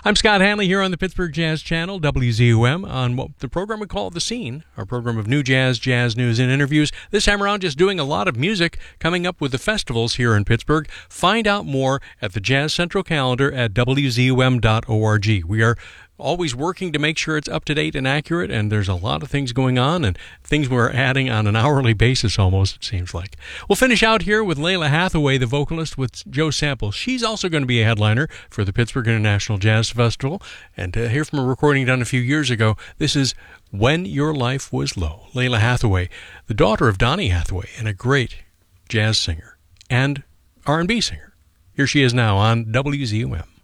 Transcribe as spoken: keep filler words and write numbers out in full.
I'm Scott Hanley here on the Pittsburgh Jazz Channel, W Z U M, on what the program we call The Scene, our program of new jazz, jazz news, and interviews. This time around, just doing a lot of music, coming up with the festivals here in Pittsburgh. Find out more at the Jazz Central calendar at W Z U M dot org. We are always working to make sure it's up to date and accurate, and there's a lot of things going on and things we're adding on an hourly basis almost, it seems like. We'll finish out here with Lalah Hathaway, the vocalist, with Joe Sample. She's also going to be a headliner for the Pittsburgh International Jazz Festival, and to hear from a recording done a few years ago, this is When Your Life Was Low. Lalah Hathaway, the daughter of Donny Hathaway, and a great jazz singer and R and B singer. Here she is now on W Z U M.